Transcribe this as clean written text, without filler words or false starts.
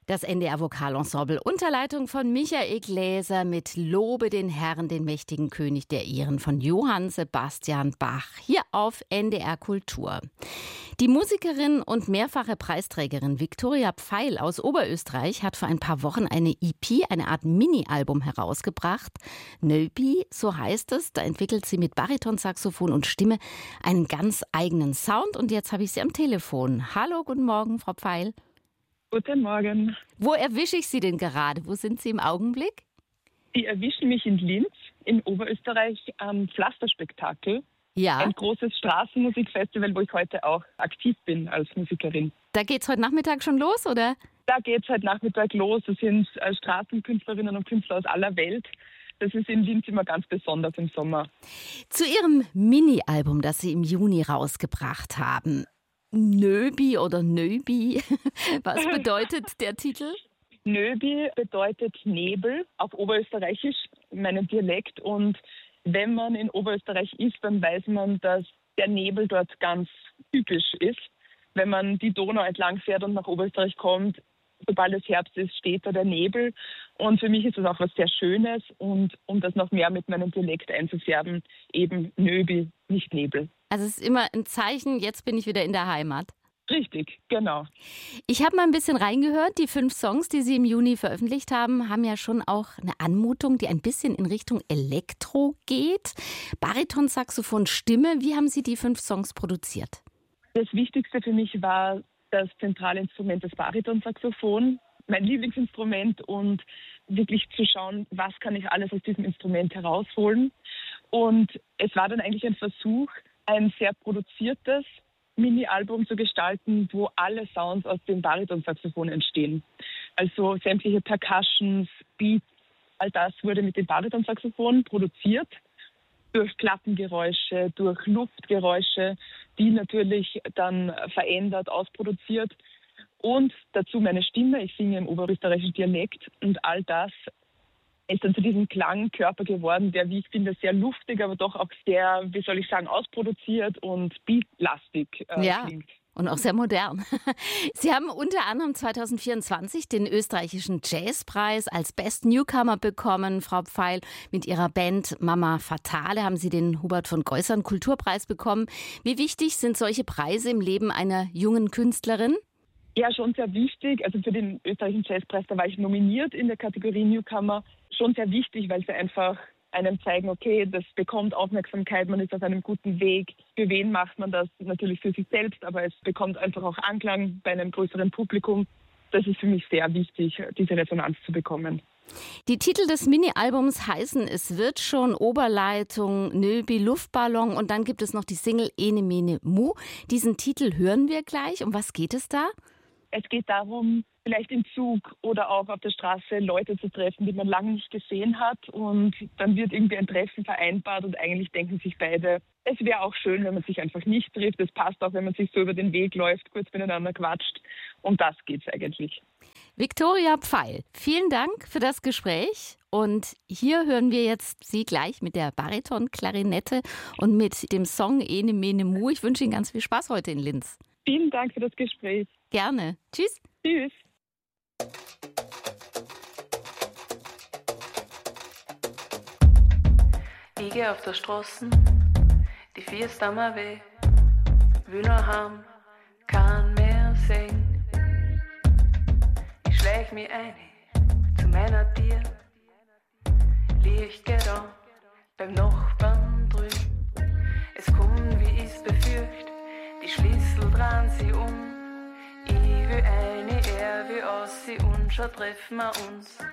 Das NDR Vokalensemble unter Leitung von Michael Gläser mit Lobe den Herrn, den mächtigen König der Iren von Johann Sebastian Bach, hier auf NDR Kultur. Die Musikerin und mehrfache Preisträgerin Viktoria Pfeil aus Oberösterreich hat vor ein paar Wochen eine EP, eine Art Mini-Album herausgebracht. Nöbi, so heißt es. Da entwickelt sie mit Baritonsaxophon und Stimme einen ganz eigenen Sound. Und jetzt habe ich sie am Telefon. Hallo, guten Morgen, Frau Pfeil. Guten Morgen. Wo erwische ich Sie denn gerade? Wo sind Sie im Augenblick? Sie erwischen mich in Linz, in Oberösterreich, am Pflasterspektakel. Ja. Ein großes Straßenmusikfestival, wo ich heute auch aktiv bin als Musikerin. Da geht's heute Nachmittag schon los, oder? Da geht's heute Nachmittag los. Es sind Straßenkünstlerinnen und Künstler aus aller Welt. Das ist in Linz immer ganz besonders im Sommer. Zu Ihrem Mini-Album, das Sie im Juni rausgebracht haben. Nöbi oder Nöbi, was bedeutet der Titel? Nöbi bedeutet Nebel auf Oberösterreichisch, meinem Dialekt. Und wenn man in Oberösterreich ist, dann weiß man, dass der Nebel dort ganz typisch ist. Wenn man die Donau entlang fährt und nach Oberösterreich kommt, sobald es Herbst ist, steht da der Nebel. Und für mich ist das auch was sehr Schönes. Und um das noch mehr mit meinem Dialekt einzufärben, eben Nöbi, nicht Nebel. Also es ist immer ein Zeichen, jetzt bin ich wieder in der Heimat. Richtig, genau. Ich habe mal ein bisschen reingehört. Die 5 Songs, die Sie im Juni veröffentlicht haben, haben ja schon auch eine Anmutung, die ein bisschen in Richtung Elektro geht. Baritonsaxophon, Stimme. Wie haben Sie die 5 Songs produziert? Das Wichtigste für mich war das zentrale Instrument, das Baritonsaxophon, mein Lieblingsinstrument, und wirklich zu schauen, was kann ich alles aus diesem Instrument herausholen. Und es war dann eigentlich ein Versuch, ein sehr produziertes Mini-Album zu gestalten, wo alle Sounds aus dem Baritonsaxophon entstehen. Also sämtliche Percussions, Beats, all das wurde mit dem Baritonsaxophon produziert, durch Klappengeräusche, durch Luftgeräusche, die natürlich dann verändert, ausproduziert. Und dazu meine Stimme, ich singe im oberösterreichischen Dialekt, und all das ist dann zu diesem Klangkörper geworden, der, wie ich finde, sehr luftig, aber doch auch sehr, wie soll ich sagen, ausproduziert und beatlastig klingt. Und auch sehr modern. Sie haben unter anderem 2024 den österreichischen Jazzpreis als Best Newcomer bekommen, Frau Pfeil. Mit Ihrer Band Mama Fatale haben Sie den Hubert von Geusern Kulturpreis bekommen. Wie wichtig sind solche Preise im Leben einer jungen Künstlerin? Ja, schon sehr wichtig. Also für den österreichischen Jazzpreis, da war ich nominiert in der Kategorie Newcomer. Schon sehr wichtig, weil sie einfach einem zeigen, okay, das bekommt Aufmerksamkeit, man ist auf einem guten Weg. Für wen macht man das? Natürlich für sich selbst, aber es bekommt einfach auch Anklang bei einem größeren Publikum. Das ist für mich sehr wichtig, diese Resonanz zu bekommen. Die Titel des Mini-Albums heißen Es wird schon, Oberleitung, Nöbi, Luftballon, und dann gibt es noch die Single Ene Mene Mu. Diesen Titel hören wir gleich. Um was geht es da? Es geht darum, vielleicht im Zug oder auch auf der Straße Leute zu treffen, die man lange nicht gesehen hat. Und dann wird irgendwie ein Treffen vereinbart und eigentlich denken sich beide, es wäre auch schön, wenn man sich einfach nicht trifft. Es passt auch, wenn man sich so über den Weg läuft, kurz miteinander quatscht. Um das geht's eigentlich. Viktoria Pfeil, vielen Dank für das Gespräch. Und hier hören wir jetzt Sie gleich mit der Bariton-Klarinette und mit dem Song Ene Mene Mu. Ich wünsche Ihnen ganz viel Spaß heute in Linz. Vielen Dank für das Gespräch. Gerne. Tschüss. Tschüss. Ich geh auf der Straße, die Fies da mal weh, will nur heim, kann mehr sehen. Ich schleich mich ein zu meiner Tür, Licht geht an beim Nachbarn drüben. Es kommt, wie ich's befürcht, die Schlüssel drehen sie um. Ich will eine, er will aus sie, und schon treffen wir uns.